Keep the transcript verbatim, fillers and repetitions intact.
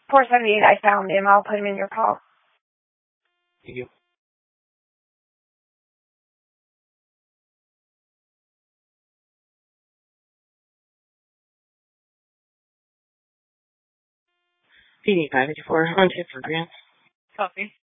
four seventy-eight, I found him. I'll put him in your call. Thank you. P D five eighty-four, on tip for Grant. Copy.